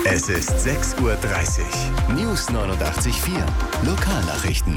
Es ist 6:30 Uhr. News 89.4. Lokalnachrichten.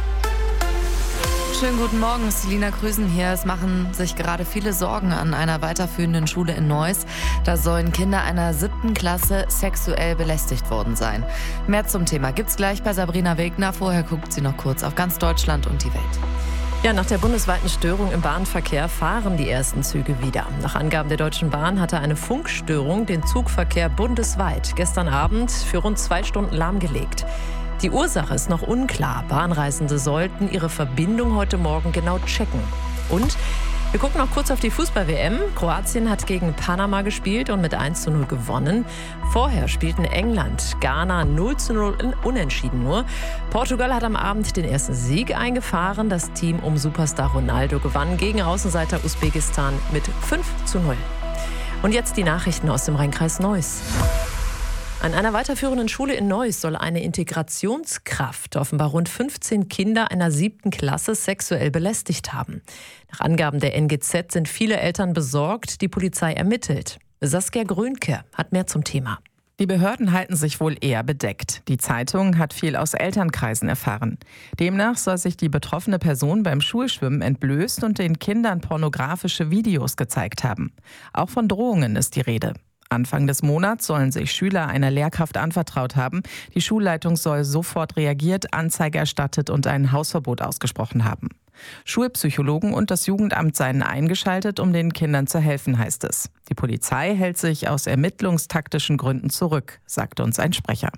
Schönen guten Morgen, Selina Krüsen hier. Es machen sich gerade viele Sorgen an einer weiterführenden Schule in Neuss. Da sollen Kinder einer 7. Klasse sexuell belästigt worden sein. Mehr zum Thema gibt's gleich bei Sabrina Wegner. Vorher guckt sie noch kurz auf ganz Deutschland und die Welt. Ja, nach der bundesweiten Störung im Bahnverkehr fahren die ersten Züge wieder. Nach Angaben der Deutschen Bahn hatte eine Funkstörung den Zugverkehr bundesweit gestern Abend für rund 2 Stunden lahmgelegt. Die Ursache ist noch unklar. Bahnreisende sollten ihre Verbindung heute Morgen genau checken. Und wir gucken noch kurz auf die Fußball-WM. Kroatien hat gegen Panama gespielt und mit 1:0 gewonnen. Vorher spielten England, Ghana 0:0 in Unentschieden nur. Portugal hat am Abend den ersten Sieg eingefahren. Das Team um Superstar Ronaldo gewann gegen Außenseiter Usbekistan mit 5:0. Und jetzt die Nachrichten aus dem Rhein-Kreis Neuss. An einer weiterführenden Schule in Neuss soll eine Integrationskraft offenbar rund 15 Kinder einer 7. Klasse sexuell belästigt haben. Nach Angaben der NGZ sind viele Eltern besorgt, die Polizei ermittelt. Saskia Grönke hat mehr zum Thema. Die Behörden halten sich wohl eher bedeckt. Die Zeitung hat viel aus Elternkreisen erfahren. Demnach soll sich die betroffene Person beim Schulschwimmen entblößt und den Kindern pornografische Videos gezeigt haben. Auch von Drohungen ist die Rede. Anfang des Monats sollen sich Schüler einer Lehrkraft anvertraut haben. Die Schulleitung soll sofort reagiert, Anzeige erstattet und ein Hausverbot ausgesprochen haben. Schulpsychologen und das Jugendamt seien eingeschaltet, um den Kindern zu helfen, heißt es. Die Polizei hält sich aus ermittlungstaktischen Gründen zurück, sagt uns ein Sprecher.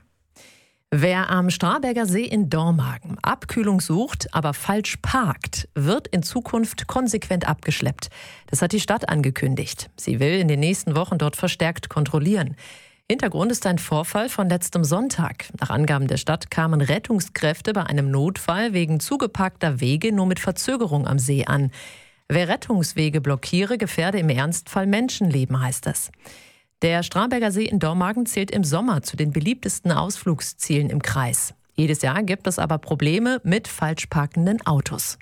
Wer am Starnberger See in Dormagen Abkühlung sucht, aber falsch parkt, wird in Zukunft konsequent abgeschleppt. Das hat die Stadt angekündigt. Sie will in den nächsten Wochen dort verstärkt kontrollieren. Hintergrund ist ein Vorfall von letztem Sonntag. Nach Angaben der Stadt kamen Rettungskräfte bei einem Notfall wegen zugeparkter Wege nur mit Verzögerung am See an. Wer Rettungswege blockiere, gefährde im Ernstfall Menschenleben, heißt es. Der Starnberger See in Dormagen zählt im Sommer zu den beliebtesten Ausflugszielen im Kreis. Jedes Jahr gibt es aber Probleme mit falsch parkenden Autos.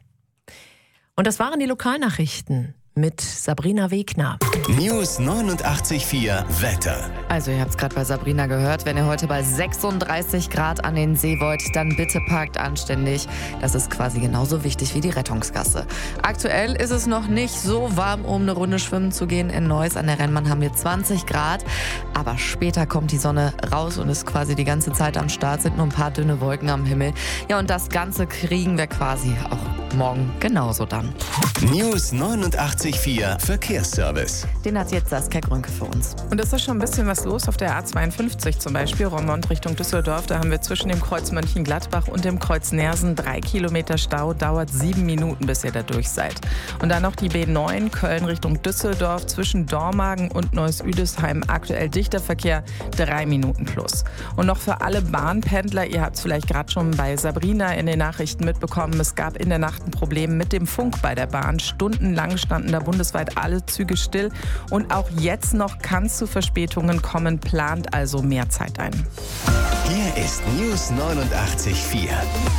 Und das waren die Lokalnachrichten mit Sabrina Wegner. News 89.4 Wetter. Also ihr habt es gerade bei Sabrina gehört, wenn ihr heute bei 36 Grad an den See wollt, dann bitte parkt anständig. Das ist quasi genauso wichtig wie die Rettungsgasse. Aktuell ist es noch nicht so warm, um eine Runde schwimmen zu gehen in Neuss. An der Rennbahn haben wir 20 Grad, aber später kommt die Sonne raus und ist quasi die ganze Zeit am Start, sind nur ein paar dünne Wolken am Himmel. Ja, und das Ganze kriegen wir quasi auch morgen genauso dann. News 89.4 Verkehrsservice. Den hat jetzt Saskia Grönke für uns. Und es ist schon ein bisschen was los auf der A52 zum Beispiel, Roermond Richtung Düsseldorf. Da haben wir zwischen dem Kreuz Mönchengladbach und dem Kreuz Neersen 3 Kilometer Stau. Dauert 7 Minuten, bis ihr da durch seid. Und dann noch die B9 Köln Richtung Düsseldorf zwischen Dormagen und Neuss-Üdesheim. Aktuell dichter Verkehr, 3 Minuten plus. Und noch für alle Bahnpendler, ihr habt es vielleicht gerade schon bei Sabrina in den Nachrichten mitbekommen, es gab in der Nacht ein Problem mit dem Funk bei der Bahn. Stundenlang standen da bundesweit alle Züge still. Und auch jetzt noch kann es zu Verspätungen kommen, plant also mehr Zeit ein. Hier ist News 89.4.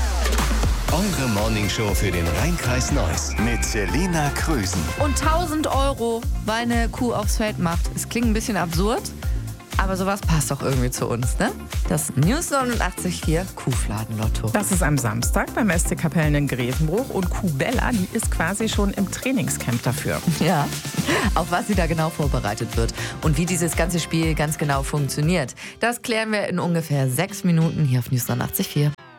Eure Morningshow für den Rhein-Kreis Neuss mit Selina Krüsen. Und 1.000 €, weil eine Kuh aufs Feld macht. Es klingt ein bisschen absurd, aber sowas passt doch irgendwie zu uns, ne? Das News 89.4 Kuhfladenlotto. Das ist am Samstag beim SC Kapellen in Grevenbruch und Kuh Bella, die ist quasi schon im Trainingscamp dafür. Ja, auf was sie da genau vorbereitet wird und wie dieses ganze Spiel ganz genau funktioniert. Das klären wir in ungefähr 6 Minuten hier auf News 89.4.